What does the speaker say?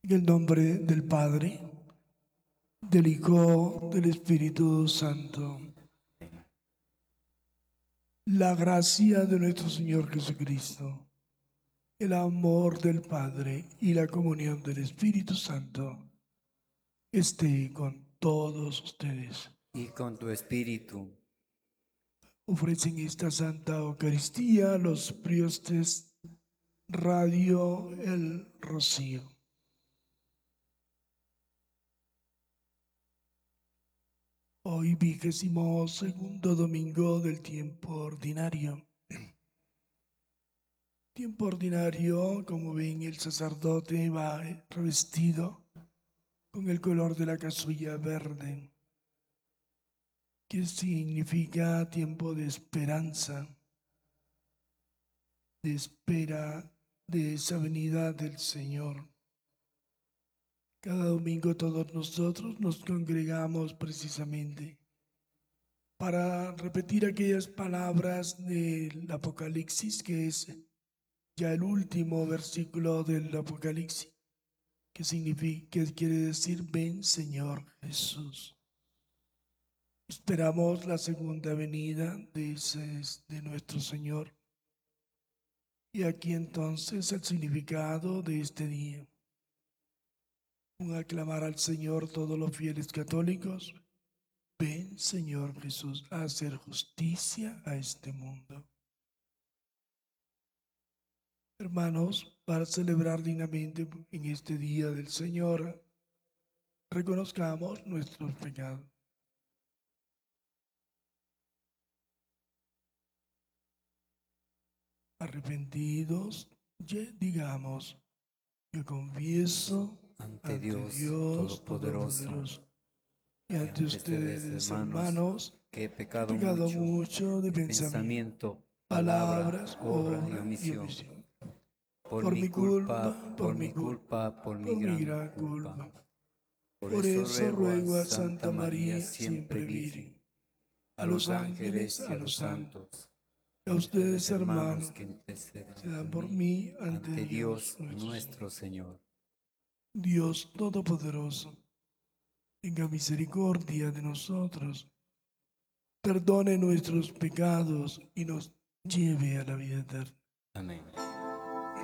En el nombre del Padre, del Hijo, del Espíritu Santo. La gracia de nuestro Señor Jesucristo, el amor del Padre y la comunión del Espíritu Santo esté con todos ustedes. Y con tu espíritu. Ofrecen esta Santa Eucaristía los priostes Radio El Rocío. Hoy 22º domingo del tiempo ordinario. Tiempo ordinario, como ven, el sacerdote va revestido con el color de la casulla verde, que significa tiempo de esperanza, de espera de esa venida del Señor. Cada domingo todos nosotros nos congregamos precisamente para repetir aquellas palabras del Apocalipsis, que es ya el último versículo del Apocalipsis, que significa, que quiere decir: ven, Señor Jesús. Esperamos la segunda venida de nuestro Señor. Y aquí entonces el significado de este día. Un aclamar al Señor todos los fieles católicos. Ven, Señor Jesús, a hacer justicia a este mundo. Hermanos, para celebrar dignamente en este día del Señor, reconozcamos nuestros pecados. Arrepentidos, digamos: yo confieso Ante Dios Todopoderoso y ante ustedes, hermanos, que he he pecado pecado mucho de pensamiento, palabras, obra y obra y omisión. omisión. Por mi culpa, por mi gran culpa. culpa. Por eso ruego a Santa María, siempre Virgen, a los ángeles, a los santos, y a ustedes, hermanos, que intercedan se dan por mí ante Dios nuestro Señor. Dios Todopoderoso, tenga misericordia de nosotros, perdone nuestros pecados y nos lleve a la vida eterna. Amén.